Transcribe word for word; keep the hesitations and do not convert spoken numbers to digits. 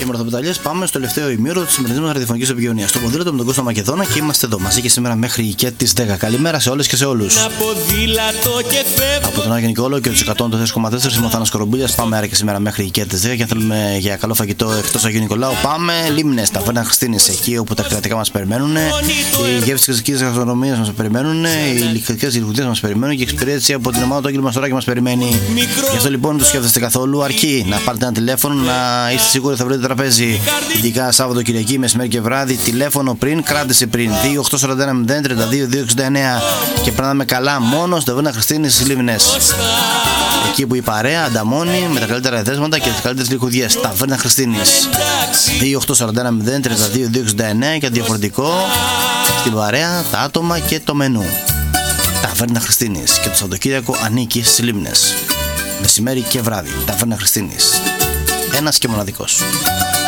Και με ορθοπεταλιές πάμε στο τελευταίο ημίρο της σημερινής μας ραδιοφωνικής επικοινωνίας. Στο ποδήλατο με τον Κώστα Μακεδόνα και είμαστε εδώ μαζί και σήμερα μέχρι και τις δέκα. Καλημέρα σε όλες και σε όλους. Από τον Άγιο Νικόλαο και τους εκατόν τέσσερα κόμμα τέσσερα είμαι ο Θάνος Κορομπούλιας. Πάμε άρα και σήμερα μέχρι και τις δέκα και αν θέλουμε για καλό φαγητό εκτός Αγίου Νικολάου, πάμε Λίμνες, Ταβέρνα Χριστίνης, εκεί όπου τα κρατικά μας περιμένουν, οι γεύσεις της γαστρονομίας μας περιμένουν, οι ηλικιακές γλυκούδες μας περιμένουν και η εξυπηρέτηση από την ομάδα του Άγγελου Μαστοράκη μας περιμένει. Γι' αυτό λοιπόν δεν το σκέφτεστε καθόλου, αρκεί να πάρετε ένα τηλέφωνο, να είστε σίγουροι ότι θα βρείτε τραπέζι. Ειδικά Σάββατο, Κυριακή, μεσημέρι και βράδυ. Τηλέφωνο πριν, κράτηση πριν. δύο οκτώ τέσσερα ένα μηδέν τρία δύο δύο έξι εννέα και περνάμε καλά μόνο στο Ταβέρνα Χριστίνης στις Λίμνες. Εκεί που η παρέα ανταμώνει με τα καλύτερα εδέσματα και τις καλύτερες λιχουδιές. Ταβέρνα Χριστίνης. δύο οκτώ τέσσερα ένα μηδέν τρία δύο δύο έξι εννέα και διαφορετικό στην παρέα, τα άτομα και το μενού. Ταβέρνα Χριστίνης και το Σαββατοκύριακο ανήκει στις Λίμνες. Μεσημέρι και βράδυ. Ταβέρνα Χριστίνης. Ένας και μοναδικός.